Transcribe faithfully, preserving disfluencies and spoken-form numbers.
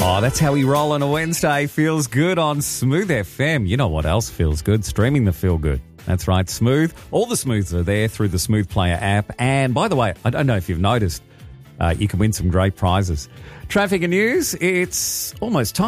Oh, that's how we roll on a Wednesday. Feels good on Smooth F M. You know what else feels good? Streaming the Feel Good. That's right, Smooth. All the Smooths are there through the Smooth Player app. And by the way, I don't know if you've noticed, uh, you can win some great prizes. Traffic and news, it's almost time.